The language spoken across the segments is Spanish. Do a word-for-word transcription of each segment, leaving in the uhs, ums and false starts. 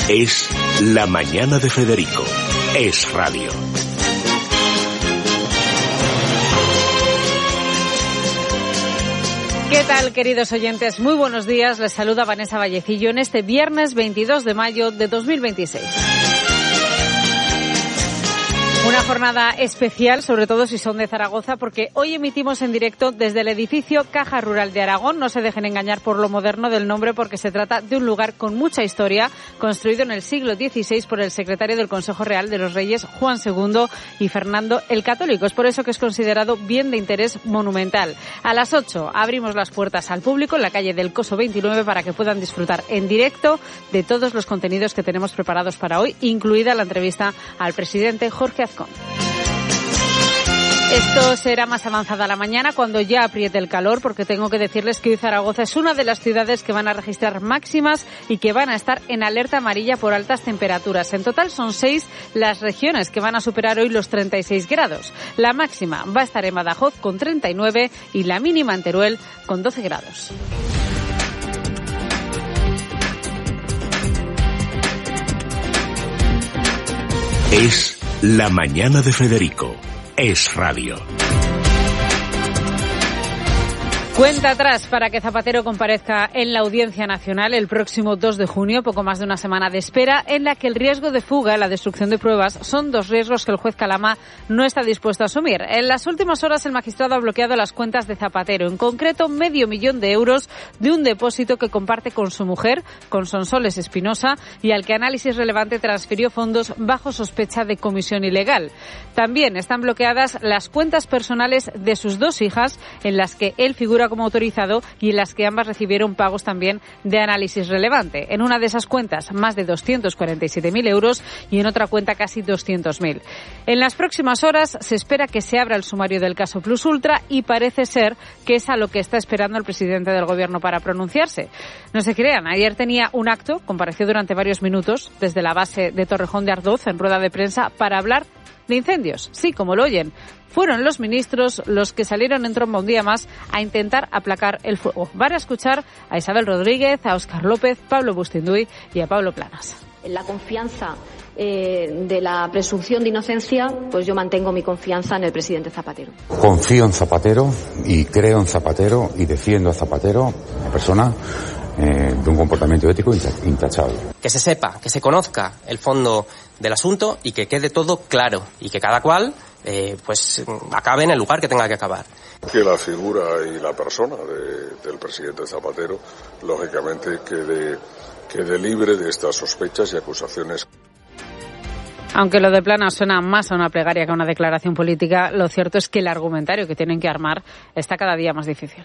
Es La Mañana de Federico. Es radio. ¿Qué tal, queridos oyentes? Muy buenos días. Les saluda Vanessa Vallecillo en este viernes veintidós de mayo de dos mil veintiséis. Una jornada especial, sobre todo si son de Zaragoza, porque hoy emitimos en directo desde el edificio Caja Rural de Aragón. No se dejen engañar por lo moderno del nombre, porque se trata de un lugar con mucha historia, construido en el siglo dieciséis por el secretario del Consejo Real de los Reyes, Juan segundo, y Fernando el Católico. Es por eso que es considerado bien de interés monumental. A las ocho abrimos las puertas al público en la calle del Coso veintinueve para que puedan disfrutar en directo de todos los contenidos que tenemos preparados para hoy, incluida la entrevista al presidente Jorge Azcón. Esto será más avanzada la mañana, cuando ya apriete el calor, porque tengo que decirles que hoy Zaragoza es una de las ciudades que van a registrar máximas y que van a estar en alerta amarilla por altas temperaturas. En total son seis las regiones que van a superar hoy los treinta y seis grados. La máxima va a estar en Badajoz con treinta y nueve y la mínima en Teruel con doce grados. Es La Mañana de Federico. Es radio. Cuenta atrás para que Zapatero comparezca en la Audiencia Nacional el próximo dos de junio, poco más de una semana de espera, en la que el riesgo de fuga y la destrucción de pruebas son dos riesgos que el juez Calama no está dispuesto a asumir. En las últimas horas el magistrado ha bloqueado las cuentas de Zapatero, en concreto medio millón de euros de un depósito que comparte con su mujer, con Sonsoles Espinosa, y al que Análisis Relevante transfirió fondos bajo sospecha de comisión ilegal. También están bloqueadas las cuentas personales de sus dos hijas, en las que él figura como autorizado y en las que ambas recibieron pagos también de Análisis Relevante. En una de esas cuentas más de doscientos cuarenta y siete mil euros y en otra cuenta casi doscientos mil. En las próximas horas se espera que se abra el sumario del caso Plus Ultra y parece ser que es a lo que está esperando el presidente del Gobierno para pronunciarse. No se crean, ayer tenía un acto, compareció durante varios minutos desde la base de Torrejón de Ardoz en rueda de prensa para hablar de incendios. Sí, como lo oyen. Fueron los ministros los que salieron en tromba un día más a intentar aplacar el fuego. Van a escuchar a Isabel Rodríguez, a Óscar López, Pablo Bustinduy y a Pablo Planas. En la confianza eh, de la presunción de inocencia, pues yo mantengo mi confianza en el presidente Zapatero. Confío en Zapatero y creo en Zapatero y defiendo a Zapatero, una persona eh, de un comportamiento ético intachable. Que se sepa, que se conozca el fondo del asunto y que quede todo claro y que cada cual Eh, pues acabe en el lugar que tenga que acabar. Que la figura y la persona de, del presidente Zapatero, lógicamente, quede, quede libre de estas sospechas y acusaciones. Aunque lo de Planas suena más a una plegaria que a una declaración política, lo cierto es que el argumentario que tienen que armar está cada día más difícil.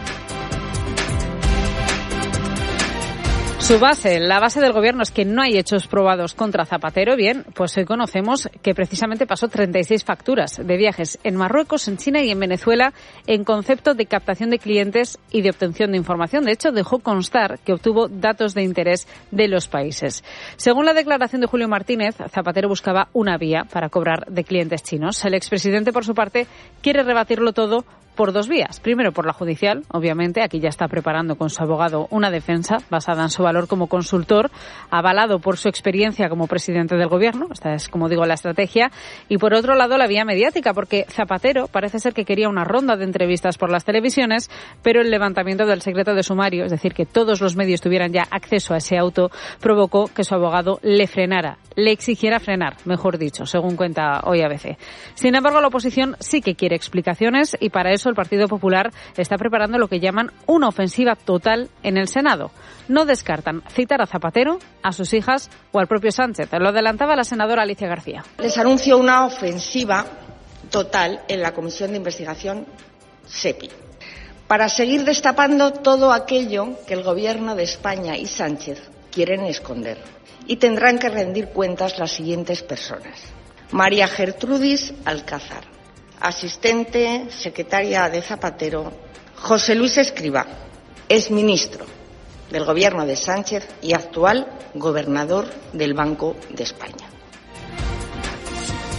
Su base, la base del Gobierno, es que no hay hechos probados contra Zapatero. Bien, pues hoy conocemos que precisamente pasó treinta y seis facturas de viajes en Marruecos, en China y en Venezuela en concepto de captación de clientes y de obtención de información. De hecho, dejó constar que obtuvo datos de interés de los países. Según la declaración de Julio Martínez, Zapatero buscaba una vía para cobrar de clientes chinos. El expresidente, por su parte, quiere rebatirlo todo por dos vías. Primero, por la judicial, obviamente. Aquí ya está preparando con su abogado una defensa basada en su valor como consultor, avalado por su experiencia como presidente del Gobierno. Esta es, como digo, la estrategia. Y por otro lado, la vía mediática, porque Zapatero parece ser que quería una ronda de entrevistas por las televisiones, pero el levantamiento del secreto de sumario, es decir, que todos los medios tuvieran ya acceso a ese auto, provocó que su abogado le frenara, le exigiera frenar, mejor dicho, según cuenta hoy A B C. Sin embargo, la oposición sí que quiere explicaciones y para eso el Partido Popular está preparando lo que llaman una ofensiva total en el Senado. No descartan citar a Zapatero, a sus hijas o al propio Sánchez. Lo adelantaba la senadora Alicia García. Les anuncio una ofensiva total en la Comisión de Investigación SEPI para seguir destapando todo aquello que el Gobierno de España y Sánchez quieren esconder. Y tendrán que rendir cuentas las siguientes personas: María Gertrudis Alcázar, asistente secretaria de Zapatero; José Luis Escrivá, exministro del Gobierno de Sánchez y actual gobernador del Banco de España.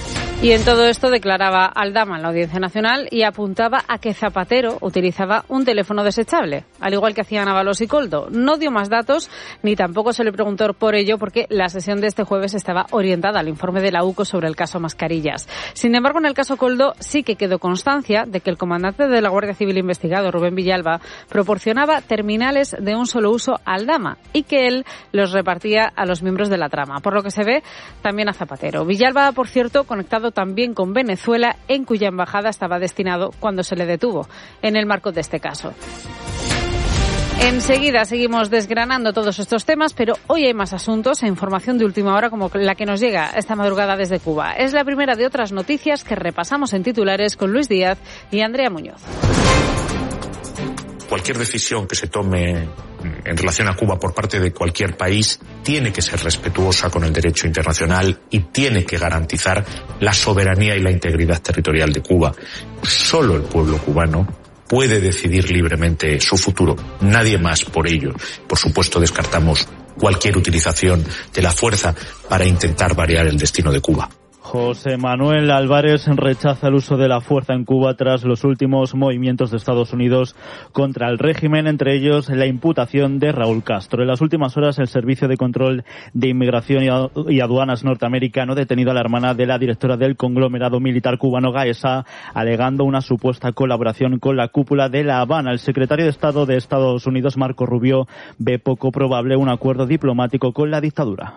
Y en todo esto declaraba Aldama en la Audiencia Nacional y apuntaba a que Zapatero utilizaba un teléfono desechable, al igual que hacían Ábalos y Koldo. No dio más datos ni tampoco se le preguntó por ello porque la sesión de este jueves estaba orientada al informe de la U C O sobre el caso Mascarillas. Sin embargo, en el caso Koldo sí que quedó constancia de que el comandante de la Guardia Civil investigado, Rubén Villalba, proporcionaba terminales de un solo uso a Aldama y que él los repartía a los miembros de la trama, por lo que se ve también a Zapatero. Villalba, por cierto, conectado también con Venezuela, en cuya embajada estaba destinado cuando se le detuvo, en el marco de este caso. Enseguida seguimos desgranando todos estos temas, pero hoy hay más asuntos e información de última hora como la que nos llega esta madrugada desde Cuba. Es la primera de otras noticias que repasamos en titulares con Luis Díaz y Andrea Muñoz. Cualquier decisión que se tome en relación a Cuba por parte de cualquier país tiene que ser respetuosa con el derecho internacional y tiene que garantizar la soberanía y la integridad territorial de Cuba. Solo el pueblo cubano puede decidir libremente su futuro, nadie más por ello. Por supuesto, descartamos cualquier utilización de la fuerza para intentar variar el destino de Cuba. José Manuel Álvarez rechaza el uso de la fuerza en Cuba tras los últimos movimientos de Estados Unidos contra el régimen, entre ellos la imputación de Raúl Castro. En las últimas horas, el Servicio de Control de Inmigración y Aduanas norteamericano ha detenido a la hermana de la directora del conglomerado militar cubano Gaesa, alegando una supuesta colaboración con la cúpula de La Habana. El secretario de Estado de Estados Unidos, Marco Rubio, ve poco probable un acuerdo diplomático con la dictadura.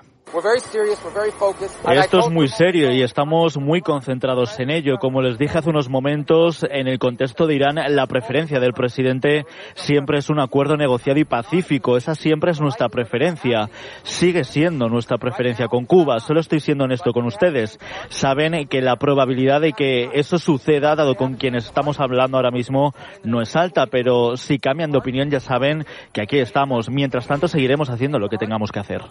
Esto es muy serio y estamos muy concentrados en ello. Como les dije hace unos momentos, en el contexto de Irán, la preferencia del presidente siempre es un acuerdo negociado y pacífico. Esa siempre es nuestra preferencia. Sigue siendo nuestra preferencia con Cuba. Solo estoy siendo honesto con ustedes. Saben que la probabilidad de que eso suceda, dado con quienes estamos hablando ahora mismo, no es alta, pero si cambian de opinión ya saben que aquí estamos. Mientras tanto, seguiremos haciendo lo que tengamos que hacer.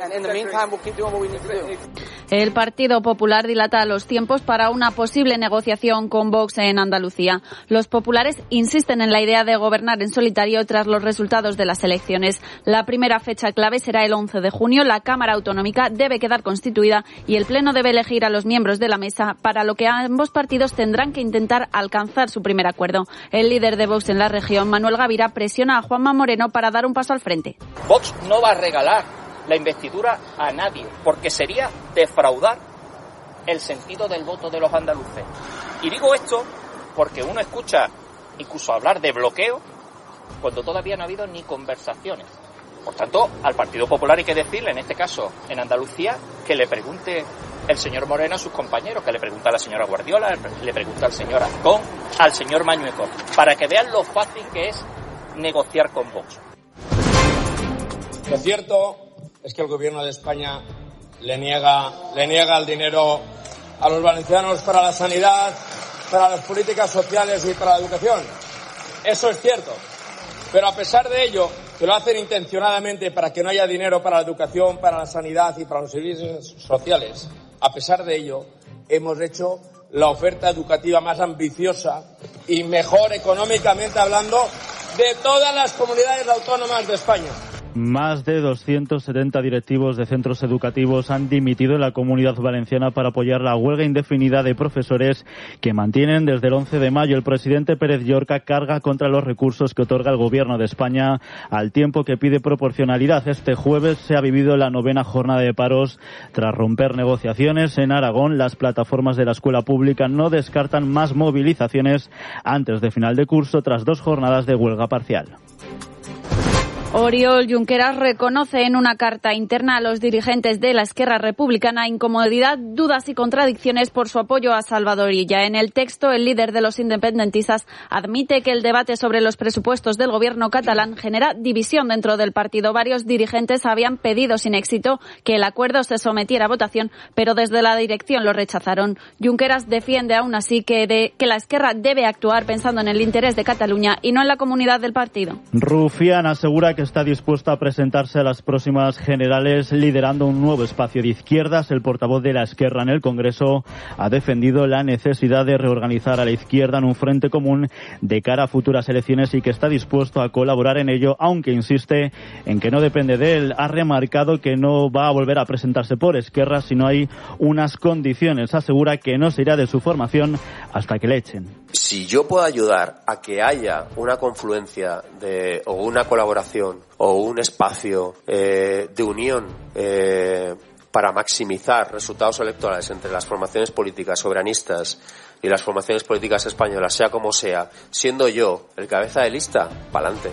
El Partido Popular dilata los tiempos para una posible negociación con Vox en Andalucía. Los populares insisten en la idea de gobernar en solitario tras los resultados de las elecciones. La primera fecha clave será el once de junio. La Cámara Autonómica debe quedar constituida y el Pleno debe elegir a los miembros de la mesa, para lo que ambos partidos tendrán que intentar alcanzar su primer acuerdo. El líder de Vox en la región, Manuel Gavira, presiona a Juanma Moreno para dar un paso al frente. Vox no va a regalar la investidura a nadie, porque sería defraudar el sentido del voto de los andaluces. Y digo esto porque uno escucha incluso hablar de bloqueo cuando todavía no ha habido ni conversaciones. Por tanto, al Partido Popular hay que decirle, en este caso en Andalucía, que le pregunte el señor Moreno a sus compañeros, que le pregunte a la señora Guardiola, le pregunte al señor Azcón, al señor Mañueco, para que vean lo fácil que es negociar con Vox. Lo cierto es que el gobierno de España le niega, le niega el dinero a los valencianos para la sanidad, para las políticas sociales y para la educación. Eso es cierto. Pero a pesar de ello, que lo hacen intencionadamente para que no haya dinero para la educación, para la sanidad y para los servicios sociales, a pesar de ello, hemos hecho la oferta educativa más ambiciosa y mejor económicamente hablando de todas las comunidades autónomas de España. Más de doscientos setenta directivos de centros educativos han dimitido en la Comunidad Valenciana para apoyar la huelga indefinida de profesores que mantienen desde el once de mayo. El presidente Pérez Llorca carga contra los recursos que otorga el Gobierno de España al tiempo que pide proporcionalidad. Este jueves se ha vivido la novena jornada de paros. Tras romper negociaciones en Aragón, las plataformas de la escuela pública no descartan más movilizaciones antes de final de curso tras dos jornadas de huelga parcial. Oriol Junqueras reconoce en una carta interna a los dirigentes de la Esquerra Republicana incomodidad, dudas y contradicciones por su apoyo a Salvador Illa. En el texto, el líder de los independentistas admite que el debate sobre los presupuestos del gobierno catalán genera división dentro del partido. Varios dirigentes habían pedido sin éxito que el acuerdo se sometiera a votación, pero desde la dirección lo rechazaron. Junqueras defiende aún así que, de, que la Esquerra debe actuar pensando en el interés de Cataluña y no en la comunidad del partido. Rufián asegura que que está dispuesto a presentarse a las próximas generales liderando un nuevo espacio de izquierdas. El portavoz de la Esquerra en el Congreso ha defendido la necesidad de reorganizar a la izquierda en un frente común de cara a futuras elecciones y que está dispuesto a colaborar en ello, aunque insiste en que no depende de él. Ha remarcado que no va a volver a presentarse por Esquerra si no hay unas condiciones. Asegura que no se irá de su formación hasta que le echen. Si yo puedo ayudar a que haya una confluencia de, o una colaboración o un espacio eh, de unión eh, para maximizar resultados electorales entre las formaciones políticas soberanistas y las formaciones políticas españolas, sea como sea, siendo yo el cabeza de lista, pa'lante.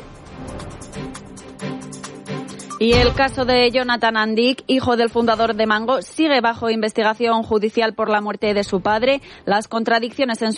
Y el caso de Jonathan Andic, hijo del fundador de Mango, sigue bajo investigación judicial por la muerte de su padre. Las contradicciones en